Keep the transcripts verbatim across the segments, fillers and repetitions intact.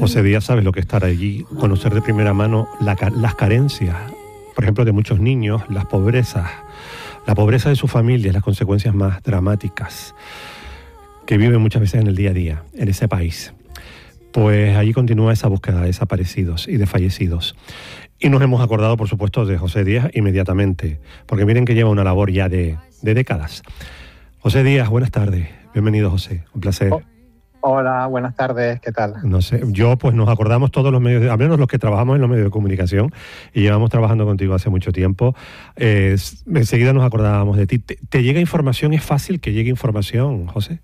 José Díaz, sabes lo que es estar allí, conocer de primera mano la, las carencias, por ejemplo, de muchos niños, las pobrezas, la pobreza de sus familias, las consecuencias más dramáticas que viven muchas veces en el día a día, en ese país. Pues allí continúa esa búsqueda de desaparecidos y de fallecidos. Y nos hemos acordado, por supuesto, de José Díaz inmediatamente, porque miren que lleva una labor ya de, de décadas. José Díaz, buenas tardes. Bienvenido, José. Un placer. Oh, hola, buenas tardes. ¿Qué tal? No sé, yo pues nos acordamos todos los medios, de, al menos los que trabajamos en los medios de comunicación, y llevamos trabajando contigo hace mucho tiempo. Eh, enseguida nos acordábamos de ti. ¿Te, ¿Te llega información? ¿Es fácil que llegue información, José?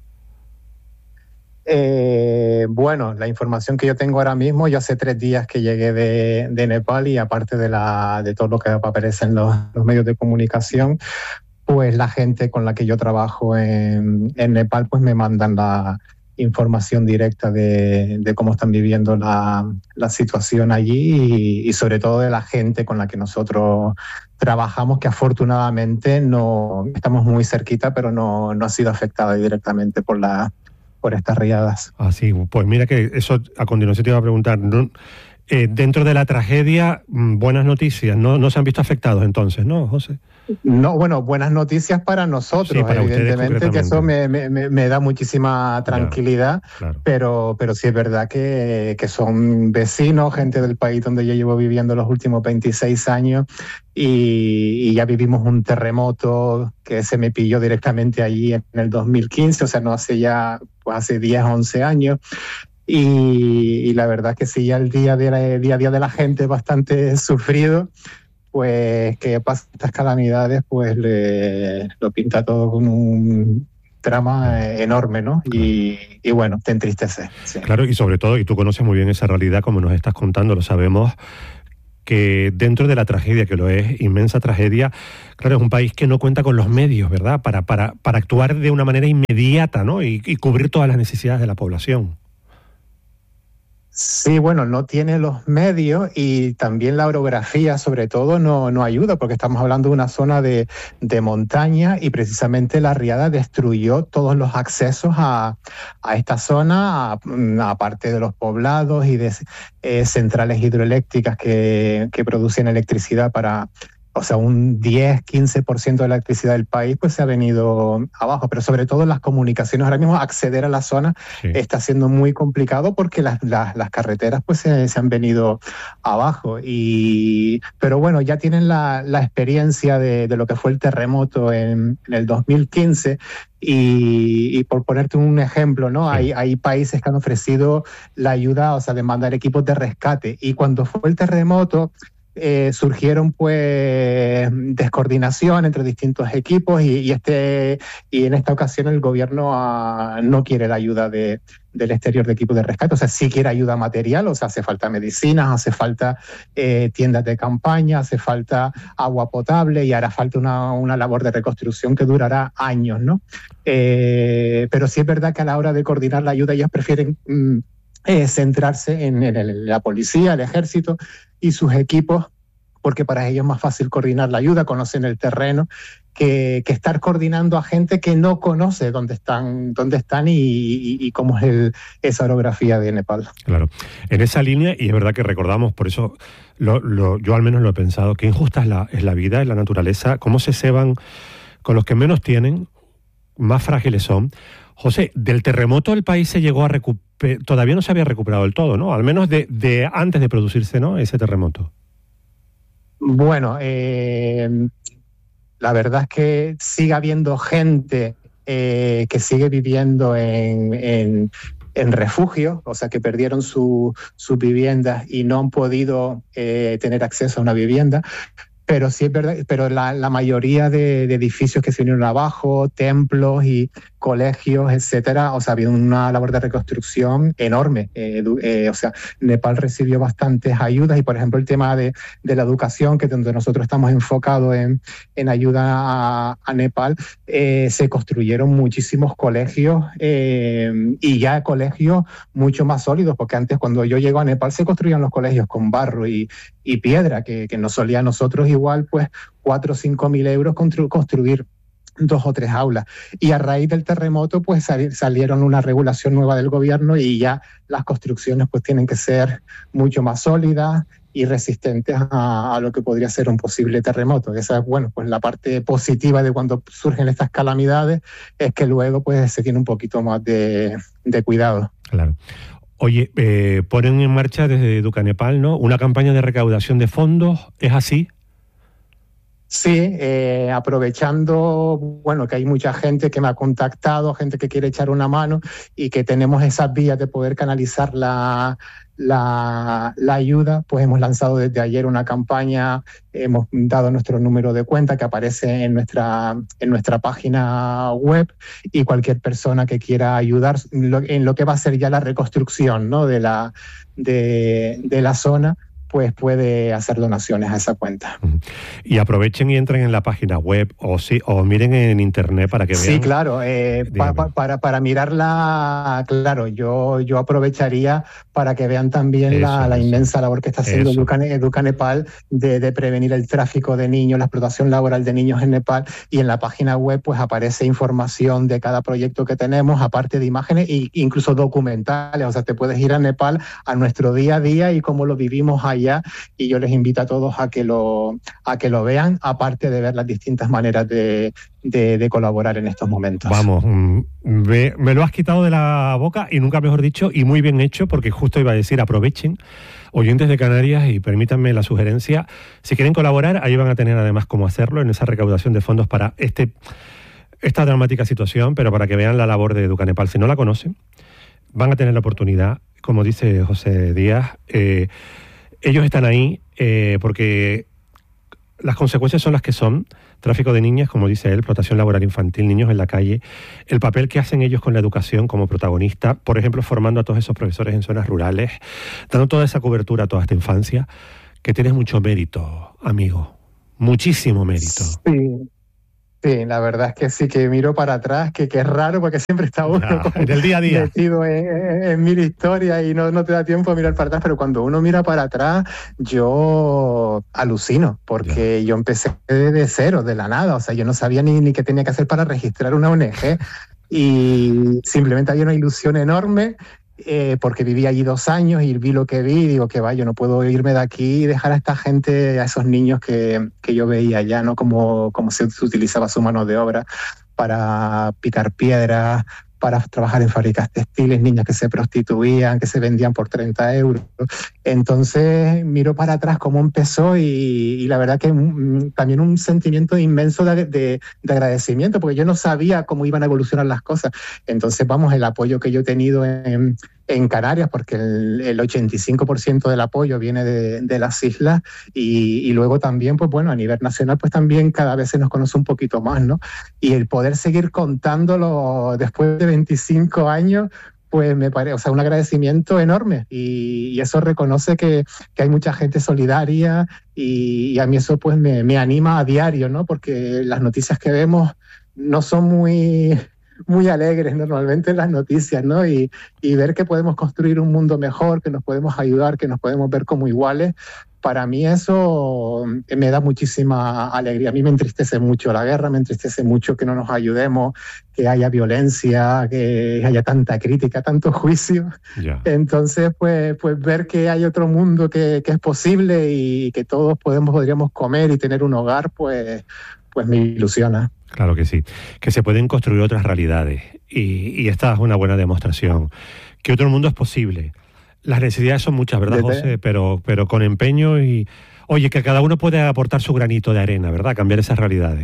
Eh, bueno, la información que yo tengo ahora mismo, yo hace tres días que llegué de, de Nepal y aparte de, la, de todo lo que aparece en los, los medios de comunicación, pues la gente con la que yo trabajo en, en Nepal pues me mandan la información directa de, de cómo están viviendo la, la situación allí y, y sobre todo de la gente con la que nosotros trabajamos, que afortunadamente no estamos muy cerquita, pero no, no ha sido afectada directamente por la por estas riadas. Ah, sí, pues mira que eso a continuación te iba a preguntar. ¿No? Eh, dentro de la tragedia, buenas noticias, ¿no? No se han visto afectados entonces, ¿no, José? No, bueno, buenas noticias para nosotros, sí, para evidentemente, que eso me, me, me da muchísima tranquilidad, claro, claro. Pero, pero sí es verdad que, que son vecinos, gente del país donde yo llevo viviendo los últimos veintiséis años y, y ya vivimos un terremoto que se me pilló directamente allí en el dos mil quince, o sea, no hace ya, pues hace diez, once años. Y, y la verdad que sí, ya el día, de la, día a día de la gente es bastante sufrido, pues que pasan estas calamidades, pues le, lo pinta todo con un drama enorme, ¿no? Y, y bueno, te entristece. Sí. Claro, y sobre todo, y tú conoces muy bien esa realidad, como nos estás contando, lo sabemos, que dentro de la tragedia, que lo es, inmensa tragedia, claro, es un país que no cuenta con los medios, ¿verdad?, para, para, para actuar de una manera inmediata, ¿no?, y, y cubrir todas las necesidades de la población. Sí, bueno, no tiene los medios y también la orografía, sobre todo, no, no ayuda, porque estamos hablando de una zona de, de montaña y precisamente la riada destruyó todos los accesos a, a esta zona, aparte de los poblados y de eh, centrales hidroeléctricas que, que producen electricidad para... O sea, un diez, quince por ciento de la electricidad del país pues se ha venido abajo, pero sobre todo las comunicaciones. Ahora mismo acceder a la zona sí. está siendo muy complicado porque las, las, las carreteras pues se, se han venido abajo. Y, pero bueno, ya tienen la, la experiencia de, de lo que fue el terremoto en, en el dos mil quince y, y por ponerte un ejemplo, ¿no? Sí. Hay, hay países que han ofrecido la ayuda, o sea, de mandar equipos de rescate. Y cuando fue el terremoto, Eh, surgieron pues descoordinación entre distintos equipos y, y este y en esta ocasión el gobierno uh, no quiere la ayuda de, del exterior de equipos de rescate, o sea, sí quiere ayuda material, o sea, hace falta medicinas, hace falta eh, tiendas de campaña, hace falta agua potable y hará falta una, una labor de reconstrucción que durará años, ¿no? Eh, pero sí es verdad que a la hora de coordinar la ayuda ellos prefieren mm, eh, centrarse en, en, el, en la policía, el ejército y sus equipos, porque para ellos es más fácil coordinar la ayuda, conocen el terreno, que, que estar coordinando a gente que no conoce dónde están, dónde están y, y, y cómo es el, esa orografía de Nepal. Claro, en esa línea, y es verdad que recordamos, por eso lo, lo, yo al menos lo he pensado, que injusta es la, es la vida, es la naturaleza, cómo se ceban con los que menos tienen, más frágiles son. José, del terremoto el país se llegó a recuperar, todavía no se había recuperado del todo, ¿no? Al menos de, de antes de producirse, ¿no?, ese terremoto. Bueno, eh, la verdad es que sigue habiendo gente eh, que sigue viviendo en, en, en refugio, o sea, que perdieron su, sus viviendas y no han podido eh, tener acceso a una vivienda. Pero sí es verdad, pero la, la mayoría de, de edificios que se vinieron abajo, templos y colegios, etcétera, o sea, ha habido una labor de reconstrucción enorme. Eh, eh, o sea, Nepal recibió bastantes ayudas y, por ejemplo, el tema de, de la educación, que es donde nosotros estamos enfocados en, en ayuda a, a Nepal, eh, se construyeron muchísimos colegios eh, y ya colegios mucho más sólidos, porque antes cuando yo llego a Nepal se construían los colegios con barro y, y piedra, que, que nos solía a nosotros igual pues cuatro o cinco mil euros constru- construir dos o tres aulas. Y a raíz del terremoto, pues sal, salieron una regulación nueva del gobierno y ya las construcciones pues tienen que ser mucho más sólidas y resistentes a, a lo que podría ser un posible terremoto. Esa es, bueno, pues la parte positiva de cuando surgen estas calamidades, es que luego pues se tiene un poquito más de, de cuidado. Claro. Oye, eh, ponen en marcha desde Educanepal, ¿no?, una campaña de recaudación de fondos, ¿es así? Sí, eh, aprovechando, bueno, que hay mucha gente que me ha contactado, gente que quiere echar una mano y que tenemos esas vías de poder canalizar la, la, la ayuda, pues hemos lanzado desde ayer una campaña, hemos dado nuestro número de cuenta que aparece en nuestra, en nuestra página web, y cualquier persona que quiera ayudar en lo que va a ser ya la reconstrucción, ¿no?, de la, de, de la zona, pues puede hacer donaciones a esa cuenta. Y aprovechen y entren en la página web o sí, o miren en internet para que vean. Sí, claro, eh, pa, pa, para, para mirarla, claro, yo, yo aprovecharía para que vean también eso, la, la inmensa labor que está haciendo Educanepal de, de prevenir el tráfico de niños, la explotación laboral de niños en Nepal, y en la página web pues aparece información de cada proyecto que tenemos, aparte de imágenes e incluso documentales, o sea, te puedes ir a Nepal a nuestro día a día y cómo lo vivimos allá. Y yo les invito a todos a que lo a que lo vean, aparte de ver las distintas maneras de, de, de colaborar en estos momentos. Vamos, me, me lo has quitado de la boca, y nunca mejor dicho, y muy bien hecho, porque justo iba a decir, aprovechen, oyentes de Canarias, y permítanme la sugerencia, si quieren colaborar, ahí van a tener además cómo hacerlo, en esa recaudación de fondos para este esta dramática situación, pero para que vean la labor de Educanepal. Si no la conocen, van a tener la oportunidad, como dice José Díaz, eh, ellos están ahí eh, porque las consecuencias son las que son. Tráfico de niñas, como dice él, explotación laboral infantil, niños en la calle. El papel que hacen ellos con la educación como protagonista, por ejemplo, formando a todos esos profesores en zonas rurales, dando toda esa cobertura a toda esta infancia, que tienes mucho mérito, amigo. Muchísimo mérito. Sí. Sí, la verdad es que sí, que miro para atrás, que, que es raro porque siempre está uno ya, en el día a día metido en, en, en mil historias y no, no te da tiempo a mirar para atrás, pero cuando uno mira para atrás yo alucino, porque ya. yo empecé de cero, de la nada, o sea, yo no sabía ni, ni qué tenía que hacer para registrar una O N G y simplemente había una ilusión enorme. Eh, porque viví allí dos años y vi lo que vi y digo que va, yo no puedo irme de aquí y dejar a esta gente, a esos niños que, que yo veía allá, ¿no? Como, como se, se utilizaba su mano de obra para picar piedras, para trabajar en fábricas textiles, niñas que se prostituían, que se vendían por treinta euros. Entonces miro para atrás cómo empezó y, y la verdad que mm, también un sentimiento inmenso de, de, de agradecimiento, porque yo no sabía cómo iban a evolucionar las cosas. Entonces, vamos, el apoyo que yo he tenido en, en Canarias, porque el, el ochenta y cinco por ciento del apoyo viene de, de las islas y, y luego también, pues bueno, a nivel nacional, pues también cada vez se nos conoce un poquito más, ¿no? Y el poder seguir contándolo después de veinticinco años, pues me parece, o sea, un agradecimiento enorme y, y eso reconoce que, que hay mucha gente solidaria y, y a mí eso pues me, me anima a diario, ¿no? Porque las noticias que vemos no son muy, muy alegres normalmente las noticias, ¿no? Y, y ver que podemos construir un mundo mejor, que nos podemos ayudar, que nos podemos ver como iguales, para mí eso me da muchísima alegría. A mí me entristece mucho la guerra, me entristece mucho que no nos ayudemos, que haya violencia, que haya tanta crítica, tanto juicio. Yeah. Entonces, pues, pues ver que hay otro mundo que, que es posible y que todos podemos, podríamos comer y tener un hogar, pues, pues me ilusiona. Claro que sí, que se pueden construir otras realidades y, y esta es una buena demostración, que otro mundo es posible. Las necesidades son muchas, ¿verdad, José? Pero, pero con empeño y... Oye, que cada uno puede aportar su granito de arena, ¿verdad? Cambiar esas realidades.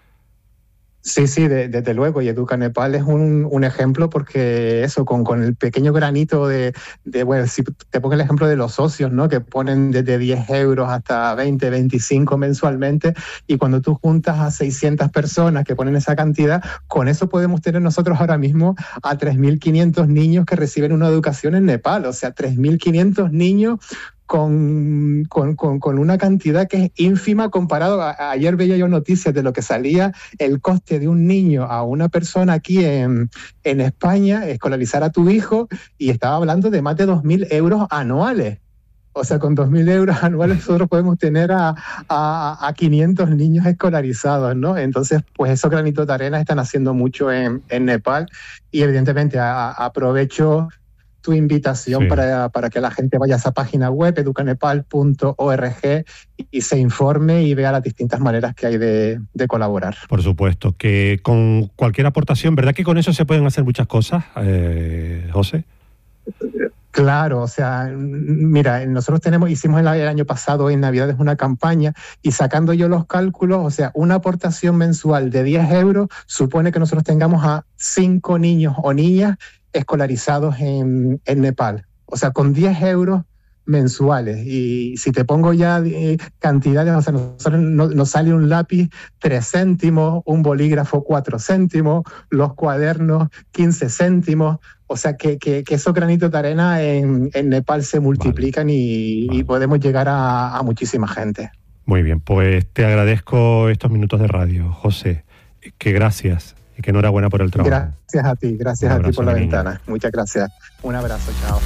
Sí, sí, de, desde luego. Y Educanepal es un, un ejemplo porque eso, con, con el pequeño granito de, de... Bueno, si te pongo el ejemplo de los socios, ¿no? Que ponen desde diez euros hasta veinte, veinticinco mensualmente. Y cuando tú juntas a seiscientas personas que ponen esa cantidad, con eso podemos tener nosotros ahora mismo a tres mil quinientos niños que reciben una educación en Nepal. O sea, tres mil quinientos niños... Con, con, con, con una cantidad que es ínfima comparado a, a, ayer veía yo noticias de lo que salía el coste de un niño a una persona aquí en, en España, escolarizar a tu hijo, y estaba hablando de más de dos mil euros anuales. O sea, con dos mil euros anuales nosotros podemos tener a, a, a quinientos niños escolarizados, ¿no? Entonces, pues esos granitos de arena están haciendo mucho en, en Nepal y evidentemente a, a, aprovecho tu invitación sí. para, para que la gente vaya a esa página web, educanepal punto org, y, y se informe y vea las distintas maneras que hay de, de colaborar. Por supuesto, que con cualquier aportación, ¿verdad que con eso se pueden hacer muchas cosas, eh, José? Claro, o sea, mira, nosotros tenemos, hicimos el, el año pasado en Navidades una campaña y sacando yo los cálculos, o sea, una aportación mensual de diez euros supone que nosotros tengamos a cinco niños o niñas escolarizados en, en Nepal. O sea, con diez euros mensuales. Y si te pongo ya eh, cantidades, o sea, nosotros nos, nos sale un lápiz tres céntimos, un bolígrafo cuatro céntimos, los cuadernos quince céntimos. O sea, que, que, que esos granitos de arena en, en Nepal se multiplican vale. y, vale. y podemos llegar a, a muchísima gente. Muy bien, pues te agradezco estos minutos de radio, José. Que gracias. Y que enhorabuena por el trabajo. Gracias a ti, gracias a ti por la niña. ventana. Muchas gracias. Un abrazo, chao.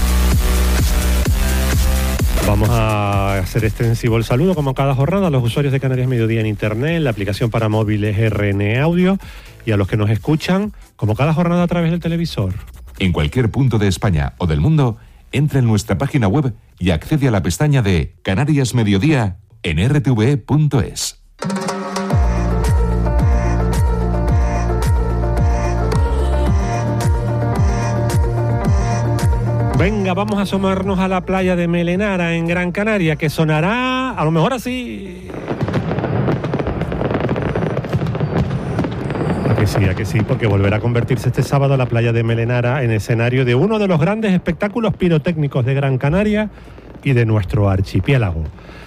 Vamos a hacer extensivo el saludo como cada jornada a los usuarios de Canarias Mediodía en Internet, la aplicación para móviles R N Audio y a los que nos escuchan como cada jornada a través del televisor. En cualquier punto de España o del mundo, entra en nuestra página web y accede a la pestaña de Canarias Mediodía en r t v e punto es. Venga, vamos a asomarnos a la playa de Melenara, en Gran Canaria, que sonará, a lo mejor así. A que sí, a que sí, porque volverá a convertirse este sábado la playa de Melenara en escenario de uno de los grandes espectáculos pirotécnicos de Gran Canaria y de nuestro archipiélago.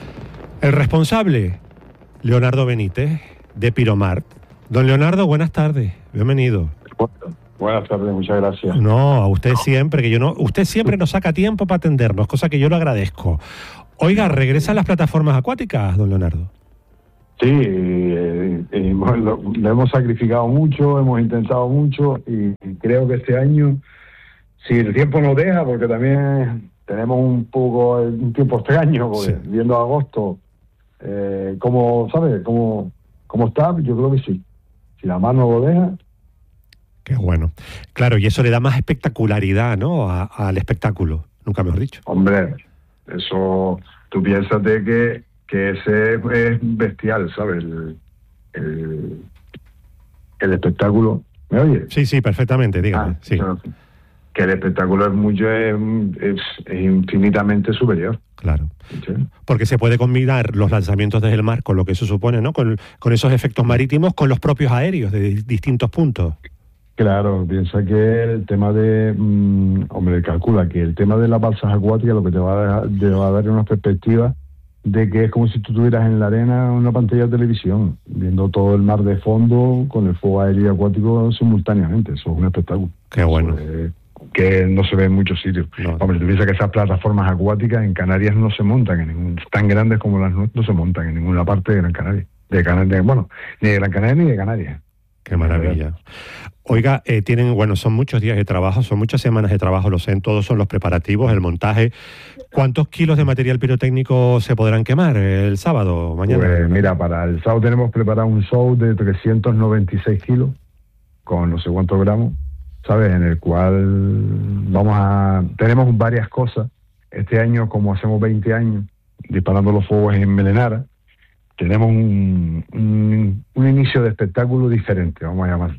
El responsable, Leonardo Benítez, de Piromart. Don Leonardo, buenas tardes, bienvenido. Buenas tardes, muchas gracias. No, a usted siempre, que yo no, usted siempre nos saca tiempo para atendernos, cosa que yo lo agradezco. Oiga, ¿regresan las plataformas acuáticas, don Leonardo? Sí, eh, eh, lo, lo hemos sacrificado mucho, hemos intentado mucho y, y creo que este año, si el tiempo nos deja, porque también tenemos un poco un tiempo extraño, porque sí. viendo agosto, eh, como, ¿sabes? Como, como está, yo creo que sí. Si la mano lo deja. Qué bueno. Claro, y eso le da más espectacularidad, ¿no? A, al espectáculo, nunca mejor dicho. Hombre, eso, tú piensas de que, que ese es bestial, ¿sabes? El, el, el espectáculo. ¿Me oye? Sí, sí, perfectamente, dígame. Ah, sí. Que el espectáculo es mucho, es, es, es infinitamente superior. Claro. ¿Sí? Porque se puede combinar los lanzamientos desde el mar con lo que eso supone, ¿no? Con, con esos efectos marítimos, con los propios aéreos de distintos puntos. Claro, piensa que el tema de, mmm, hombre, calcula que el tema de las balsas acuáticas lo que te va a, dejar, te va a dar una perspectiva de que es como si tú estuvieras en la arena en una pantalla de televisión, viendo todo el mar de fondo con el fuego aéreo y acuático simultáneamente. Eso es un espectáculo. Qué bueno. Eso, eh, que no se ve en muchos sitios. No. Hombre, tú piensas que esas plataformas acuáticas en Canarias no se montan, en ningún, tan grandes como las nuestras, no se montan en ninguna parte de Gran Canaria. De Canarias, bueno, ni de Gran Canaria ni de Canarias. Qué maravilla. Oiga, eh, tienen, bueno, son muchos días de trabajo, son muchas semanas de trabajo, lo sé, en todos son los preparativos, el montaje. ¿Cuántos kilos de material pirotécnico se podrán quemar el sábado, mañana? Pues mira, para el sábado tenemos preparado un show de trescientos noventa y seis kilos, con no sé cuántos gramos, ¿sabes? En el cual vamos a... Tenemos varias cosas. Este año, como hacemos veinte años, disparando los fuegos en Melenara, tenemos un, un, un inicio de espectáculo diferente, vamos a llamar,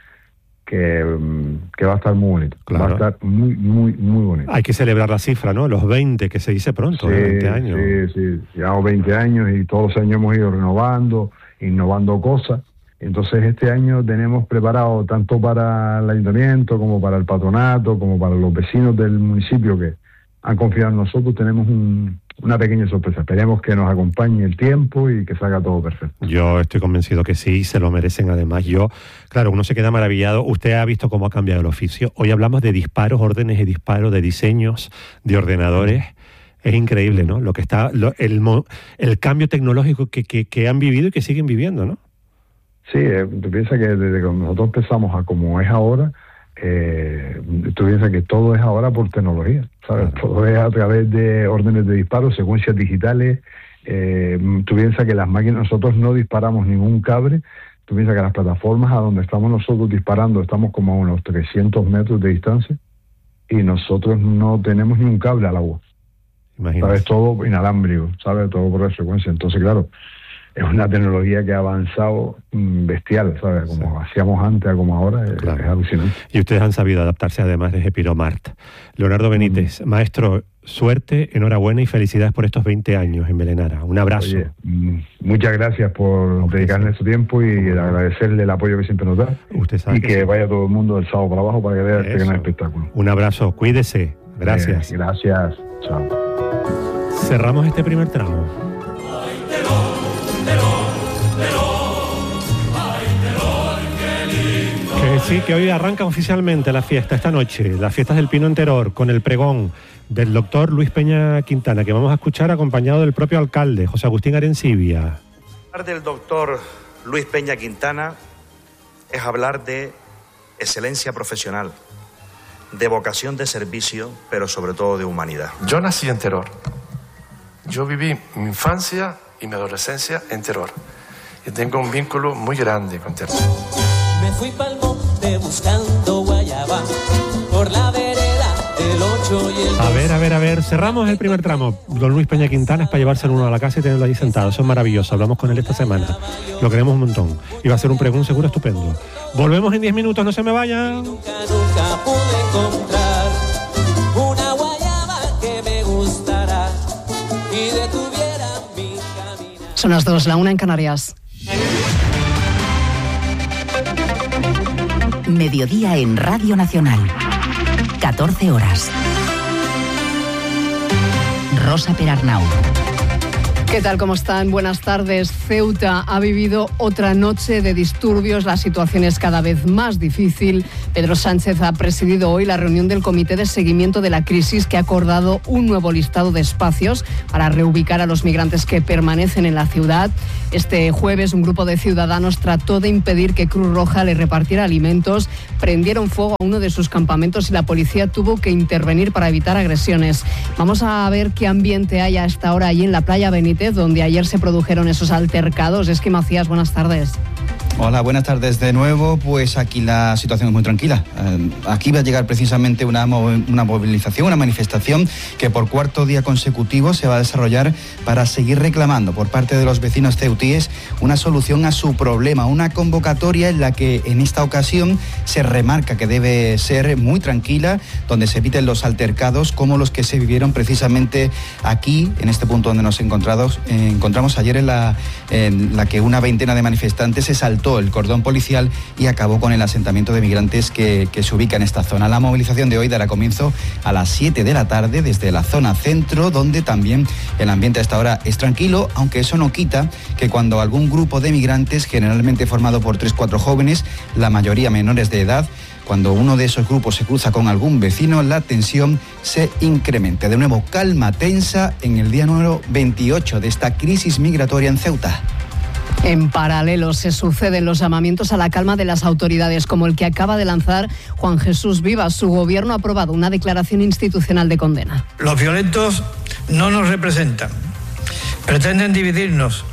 que, que va a estar muy bonito. Claro. Va a estar muy, muy, muy bonito. Hay que celebrar la cifra, ¿no? Los veinte, que se dice pronto, sí, veinte años. Sí, sí, llevamos veinte años y todos los años hemos ido renovando, innovando cosas. Entonces este año tenemos preparado tanto para el ayuntamiento como para el patronato, como para los vecinos del municipio que han confiado en nosotros, tenemos un, una pequeña sorpresa. Esperemos que nos acompañe el tiempo y que salga todo perfecto. Yo estoy convencido que sí, se lo merecen además. Yo, claro, uno se queda maravillado. Usted ha visto cómo ha cambiado el oficio. Hoy hablamos de disparos, órdenes de disparo, de diseños, de ordenadores. Es increíble, ¿no? Lo que está, lo, el, el cambio tecnológico que, que, que han vivido y que siguen viviendo, ¿no? Sí, eh, tú piensas que desde que nosotros empezamos a como es ahora, Eh, tú piensas que todo es ahora por tecnología, ¿sabes? Todo es a través de órdenes de disparo, secuencias digitales. Eh, tú piensas que las máquinas, nosotros no disparamos ningún cable. Tú piensas que las plataformas a donde estamos nosotros disparando estamos como a unos trescientos metros de distancia y nosotros no tenemos ni un cable al agua. Imagínate. ¿Sabes? Todo inalámbrico, ¿sabes? Todo por la frecuencia. Entonces, claro, es una tecnología que ha avanzado bestial, ¿sabes? Como sí. hacíamos antes a como ahora, es, claro. es alucinante. Y ustedes han sabido adaptarse además desde Piromart. Leonardo Benítez, mm. maestro, suerte, enhorabuena y felicidades por estos veinte años en Belenara. Un abrazo. Oye, muchas gracias por okay, dedicarle sí. su tiempo y agradecerle el apoyo que siempre nos da. Usted sabe y que, que sí. vaya todo el mundo del sábado para abajo para que vea este gran espectáculo. Un abrazo, cuídese. Gracias. Eh, gracias. Chao. Cerramos este primer tramo. Que sí, que hoy arranca oficialmente la fiesta, esta noche, las fiestas del Pino en Teror, con el pregón del doctor Luis Peña Quintana, que vamos a escuchar acompañado del propio alcalde, José Agustín Arencibia. Hablar del doctor Luis Peña Quintana es hablar de excelencia profesional, de vocación de servicio, pero sobre todo de humanidad. Yo nací en Teror. Yo viví mi infancia y mi adolescencia en Teror. Y tengo un vínculo muy grande con Teror. Me fui pa'l monte buscando guayaba por la vereda del ocho y el... A ver, a ver, a ver, cerramos el primer tramo. Don Luis Peña Quintana es para llevarse uno a la casa y tenerlo ahí sentado. Eso es maravilloso. Hablamos con él esta semana. Lo queremos un montón. Y va a ser un pregón seguro estupendo. Volvemos en diez minutos, no se me vayan. Nunca, nunca pude encontrar una guayaba que me gustara y detuviera mi camino. Son las dos, la una en Canarias. Mediodía en Radio Nacional. catorce horas. Rosa Perarnau. ¿Qué tal? ¿Cómo están? Buenas tardes. Ceuta ha vivido otra noche de disturbios. La situación es cada vez más difícil. Pedro Sánchez ha presidido hoy la reunión del Comité de Seguimiento de la Crisis, que ha acordado un nuevo listado de espacios para reubicar a los migrantes que permanecen en la ciudad. Este jueves, un grupo de ciudadanos trató de impedir que Cruz Roja le repartiera alimentos. Prendieron fuego a uno de sus campamentos y la policía tuvo que intervenir para evitar agresiones. Vamos a ver qué ambiente hay a esta hora allí en la playa Benítez, donde ayer se produjeron esos altercados. Es que Macías, buenas tardes. Hola, buenas tardes de nuevo. Pues aquí la situación es muy tranquila. Eh, aquí va a llegar precisamente una, una movilización, una manifestación que por cuarto día consecutivo se va a desarrollar para seguir reclamando por parte de los vecinos ceutíes una solución a su problema, una convocatoria en la que en esta ocasión se remarca que debe ser muy tranquila, donde se eviten los altercados como los que se vivieron precisamente aquí, en este punto donde nos encontramos, eh, encontramos ayer en la, en la que una veintena de manifestantes se saltó el cordón policial y acabó con el asentamiento de migrantes que, que se ubica en esta zona. La movilización de hoy dará comienzo a las siete de la tarde desde la zona centro, donde también el ambiente a esta hora es tranquilo, aunque eso no quita que cuando algún grupo de migrantes, generalmente formado por tres o cuatro jóvenes, la mayoría menores de edad, cuando uno de esos grupos se cruza con algún vecino, la tensión se incrementa. De nuevo, calma tensa en el día número veintiocho de esta crisis migratoria en Ceuta. En paralelo se suceden los llamamientos a la calma de las autoridades, como el que acaba de lanzar Juan Jesús Vivas. Su gobierno ha aprobado una declaración institucional de condena. Los violentos no nos representan, pretenden dividirnos.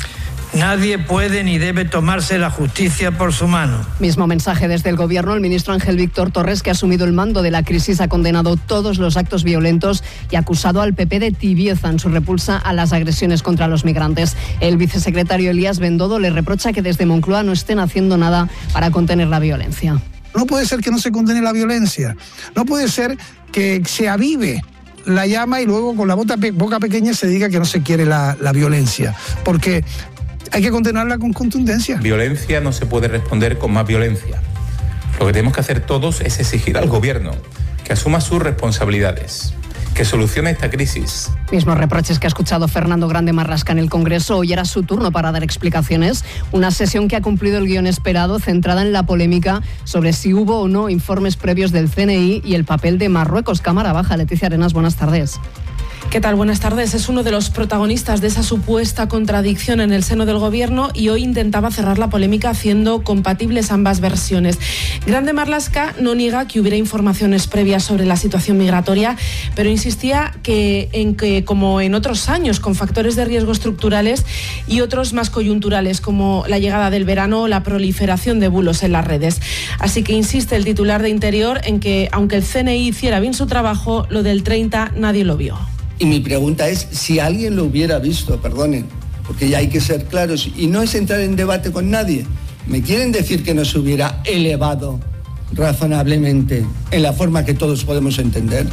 Nadie puede ni debe tomarse la justicia por su mano. Mismo mensaje desde el gobierno. El ministro Ángel Víctor Torres, que ha asumido el mando de la crisis, ha condenado todos los actos violentos y ha acusado al P P de tibieza en su repulsa a las agresiones contra los migrantes. El vicesecretario Elías Bendodo le reprocha que desde Moncloa no estén haciendo nada para contener la violencia. No puede ser que no se condene la violencia. No puede ser que se avive la llama y luego con la boca pequeña se diga que no se quiere la, la violencia. Porque hay que condenarla con contundencia. Violencia no se puede responder con más violencia. Lo que tenemos que hacer todos es exigir al gobierno que asuma sus responsabilidades, que solucione esta crisis. Mismos reproches que ha escuchado Fernando Grande Marlasca en el Congreso. Hoy era su turno para dar explicaciones. Una sesión que ha cumplido el guión esperado, centrada en la polémica sobre si hubo o no informes previos del C N I y el papel de Marruecos. Cámara baja. Leticia Arenas, buenas tardes. ¿Qué tal? Buenas tardes. Es uno de los protagonistas de esa supuesta contradicción en el seno del gobierno y hoy intentaba cerrar la polémica haciendo compatibles ambas versiones. Grande Marlaska no niega que hubiera informaciones previas sobre la situación migratoria, pero insistía que en que, como en otros años, con factores de riesgo estructurales y otros más coyunturales, como la llegada del verano o la proliferación de bulos en las redes. Así que insiste el titular de Interior en que, aunque el C N I hiciera bien su trabajo, lo del treinta nadie lo vio. Y mi pregunta es, si alguien lo hubiera visto, perdonen, porque ya hay que ser claros, y no es entrar en debate con nadie, ¿me quieren decir que no se hubiera elevado razonablemente en la forma que todos podemos entender?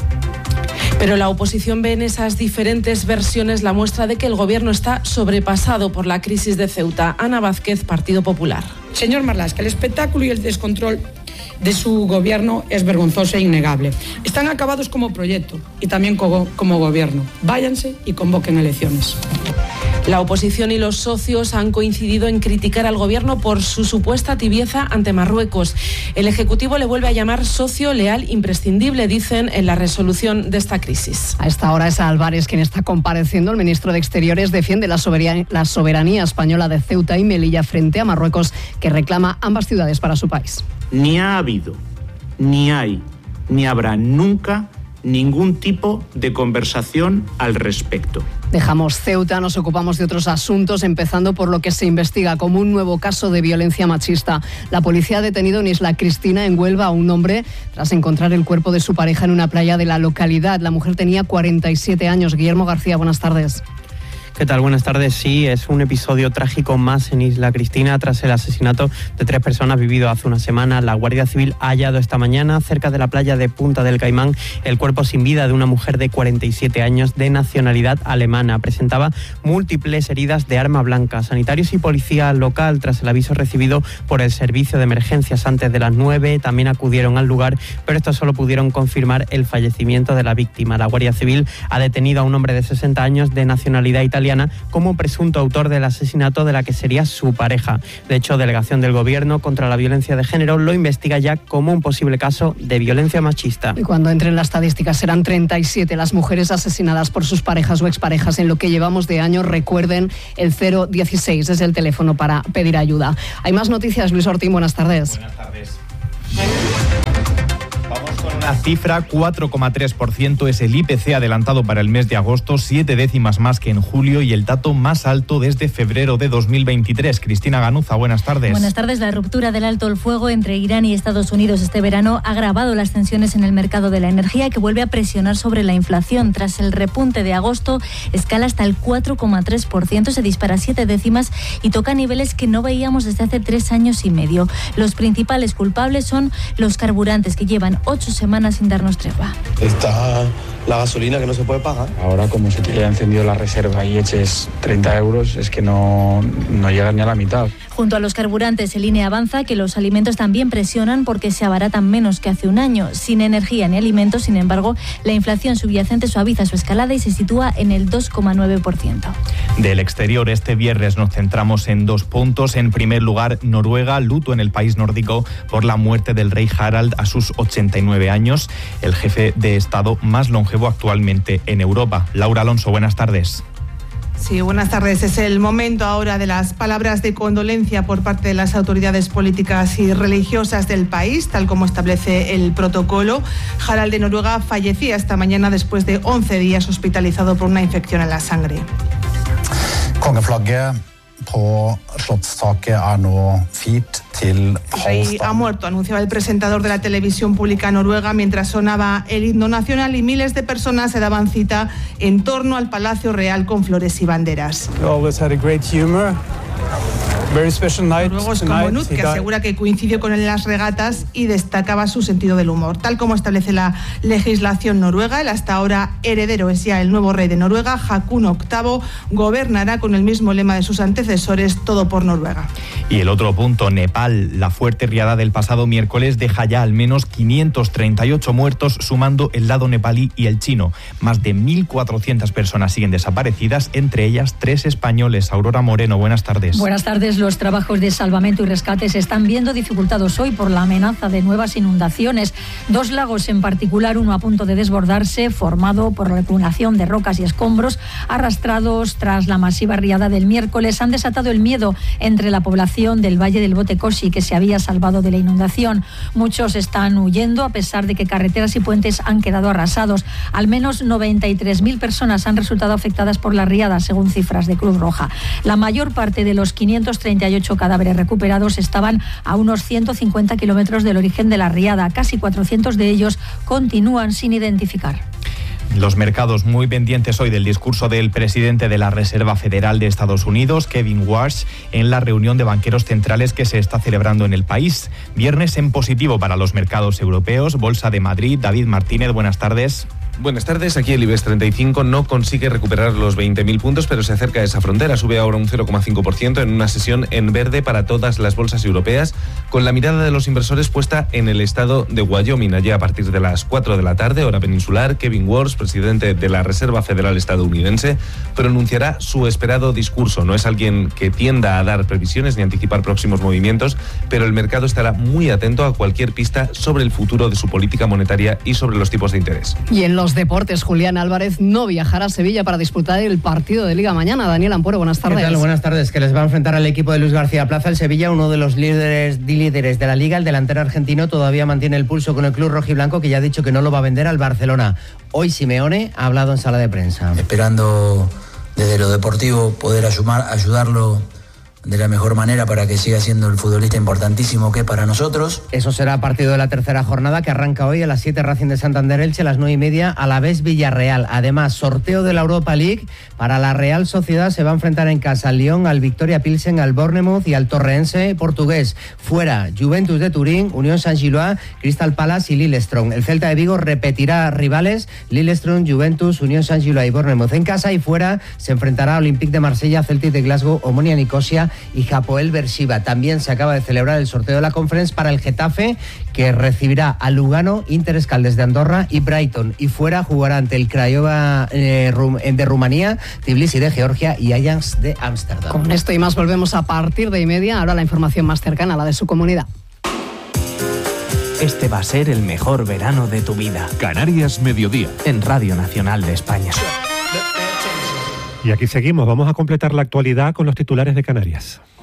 Pero la oposición ve en esas diferentes versiones la muestra de que el gobierno está sobrepasado por la crisis de Ceuta. Ana Vázquez, Partido Popular. Señor Marlaska, el espectáculo y el descontrol de su gobierno es vergonzoso e innegable. Están acabados como proyecto y también como, como gobierno. Váyanse y convoquen elecciones. La oposición y los socios han coincidido en criticar al gobierno por su supuesta tibieza ante Marruecos. El Ejecutivo le vuelve a llamar socio leal imprescindible, dicen en la resolución de esta crisis. A esta hora es Álvarez quien está compareciendo. El ministro de Exteriores defiende la soberanía, la soberanía española de Ceuta y Melilla frente a Marruecos, que reclama ambas ciudades para su país. Ni ha habido, ni hay, ni habrá nunca ningún tipo de conversación al respecto. Dejamos Ceuta, nos ocupamos de otros asuntos, empezando por lo que se investiga como un nuevo caso de violencia machista. La policía ha detenido en Isla Cristina, en Huelva, a un hombre tras encontrar el cuerpo de su pareja en una playa de la localidad. La mujer tenía cuarenta y siete años. Guillermo García, buenas tardes. ¿Qué tal? Buenas tardes. Sí, es un episodio trágico más en Isla Cristina tras el asesinato de tres personas vivido hace una semana. La Guardia Civil ha hallado esta mañana, cerca de la playa de Punta del Caimán, el cuerpo sin vida de una mujer de cuarenta y siete años de nacionalidad alemana. Presentaba múltiples heridas de arma blanca. Sanitarios y policía local, tras el aviso recibido por el servicio de emergencias antes de las nueve, también acudieron al lugar, pero estos solo pudieron confirmar el fallecimiento de la víctima. La Guardia Civil ha detenido a un hombre de sesenta años de nacionalidad italiana como presunto autor del asesinato de la que sería su pareja. De hecho, Delegación del Gobierno contra la Violencia de Género lo investiga ya como un posible caso de violencia machista. Y cuando entren las estadísticas serán treinta y siete las mujeres asesinadas por sus parejas o exparejas en lo que llevamos de año. Recuerden, el cero dieciséis es el teléfono para pedir ayuda. Hay más noticias. Luis Ortín, buenas tardes. Buenas tardes. La cifra, cuatro coma tres por ciento, es el I P C adelantado para el mes de agosto, siete décimas más que en julio y el dato más alto desde febrero de dos mil veintitrés. Cristina Ganuza, buenas tardes. Buenas tardes. La ruptura del alto el fuego entre Irán y Estados Unidos este verano ha agravado las tensiones en el mercado de la energía, que vuelve a presionar sobre la inflación. Tras el repunte de agosto, escala hasta el cuatro coma tres por ciento, se dispara siete décimas y toca niveles que no veíamos desde hace tres años y medio. Los principales culpables son los carburantes, que llevan ocho semanas sin darnos tregua. Está la gasolina que no se puede pagar. Ahora, como se te haya encendido la reserva y eches treinta euros, es que no, no llegas ni a la mitad. Junto a los carburantes, el I N E avanza que los alimentos también presionan porque se abaratan menos que hace un año. Sin energía ni alimentos, sin embargo, la inflación subyacente suaviza su escalada y se sitúa en el dos coma nueve por ciento. Del exterior, este viernes nos centramos en dos puntos. En primer lugar, Noruega, luto en el país nórdico por la muerte del rey Harald a sus ochenta y nueve años, el jefe de Estado más longevo actualmente en Europa. Laura Alonso, buenas tardes. Sí, buenas tardes. Es el momento ahora de las palabras de condolencia por parte de las autoridades políticas y religiosas del país, tal como establece el protocolo. Harald de Noruega fallecía esta mañana después de once días hospitalizado por una infección en la sangre. Kongeflagget på Slottstaket er nå firt til El rey ha muerto, anunciaba el presentador de la televisión pública noruega mientras sonaba el himno nacional y miles de personas se daban cita en torno al Palacio Real con flores y banderas. Noruegos como Nut, que asegura que coincidió con él en las regatas y destacaba su sentido del humor. Tal como establece la legislación noruega, el hasta ahora heredero es ya el nuevo rey de Noruega, Haakon octavo, gobernará con el mismo lema de sus antecesores, todo por Noruega. Y el otro punto, Nepal. La fuerte riada del pasado miércoles deja ya al menos quinientos treinta y ocho muertos, sumando el lado nepalí y el chino. Más de mil cuatrocientas personas siguen desaparecidas, entre ellas tres españoles. Aurora Moreno, buenas tardes. Buenas tardes. los trabajos de salvamento y rescate se están viendo dificultados hoy por la amenaza de nuevas inundaciones. Dos lagos en particular, uno a punto de desbordarse, formado por la acumulación de rocas y escombros arrastrados tras la masiva riada del miércoles, han desatado el miedo entre la población del Valle del Botecosi, que se había salvado de la inundación. Muchos están huyendo a pesar de que carreteras y puentes han quedado arrasados. Al menos noventa y tres mil personas han resultado afectadas por la riada, según cifras de Cruz Roja. La mayor parte de los quinientos treinta y ocho cadáveres recuperados estaban a unos ciento cincuenta kilómetros del origen de la riada. Casi cuatrocientos de ellos continúan sin identificar. Los mercados muy pendientes hoy del discurso del presidente de la Reserva Federal de Estados Unidos, Kevin Warsh, en la reunión de banqueros centrales que se está celebrando en el país. Viernes en positivo para los mercados europeos. Bolsa de Madrid, David Martínez, buenas tardes. Buenas tardes. Aquí el IBEX treinta y cinco no consigue recuperar los veinte mil puntos, pero se acerca a esa frontera. Sube ahora un cero coma cinco por ciento en una sesión en verde para todas las bolsas europeas, con la mirada de los inversores puesta en el estado de Wyoming. Allí a partir de las cuatro de la tarde, hora peninsular, Kevin Warsh, presidente de la Reserva Federal estadounidense, pronunciará su esperado discurso. No es alguien que tienda a dar previsiones ni anticipar próximos movimientos, pero el mercado estará muy atento a cualquier pista sobre el futuro de su política monetaria y sobre los tipos de interés. Y en los deportes, Julián Álvarez no viajará a Sevilla para disputar el partido de Liga mañana. Daniel Ampuero, buenas tardes. ¿Qué tal? Buenas tardes, que les va a enfrentar al equipo de Luis García Plaza. El Sevilla, uno de los líderes, líderes de la Liga, el delantero argentino, todavía mantiene el pulso con el club rojiblanco, que ya ha dicho que no lo va a vender al Barcelona. Hoy Simeone ha hablado en sala de prensa. Esperando desde lo deportivo poder ayudar, ayudarlo de la mejor manera para que siga siendo el futbolista importantísimo que es para nosotros. Eso será a partido de la tercera jornada, que arranca hoy a las siete, Racing de Santander Elche, a las nueve y media, a la vez Villarreal. Además, sorteo de la Europa League. Para la Real Sociedad se va a enfrentar en casa al Lyon, al Victoria Pilsen, al Bournemouth y al Torreense portugués. Fuera, Juventus de Turín, Unión Saint-Gilloise, Crystal Palace y Lillestrøm. El Celta de Vigo repetirá rivales: Lillestrøm, Juventus, Unión Saint-Gilloise y Bournemouth. En casa y fuera se enfrentará a Olympique de Marsella, Celtic de Glasgow, Omonia Nicosia y Hapoel Beersheba. También se acaba de celebrar el sorteo de la Conference para el Getafe, que recibirá a Lugano, Inter Escaldes de Andorra y Brighton. Y fuera jugará ante el Craiova eh, de Rumanía, Tbilisi de Georgia y Ajax de Ámsterdam. Con esto y más volvemos a partir de y media. Ahora la información más cercana, la de su comunidad. Este va a ser el mejor verano de tu vida. Canarias Mediodía. En Radio Nacional de España. Y aquí seguimos. Vamos a completar la actualidad con los titulares de Canarias.